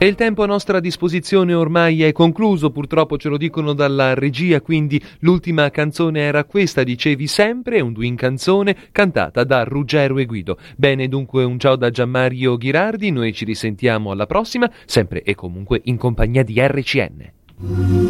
E il tempo a nostra disposizione ormai è concluso, purtroppo ce lo dicono dalla regia, quindi l'ultima canzone era questa, Dicevi sempre, un duin canzone cantata da Ruggero e Guido. Bene, dunque un ciao da Gianmario Ghirardi, noi ci risentiamo alla prossima, sempre e comunque in compagnia di RCN.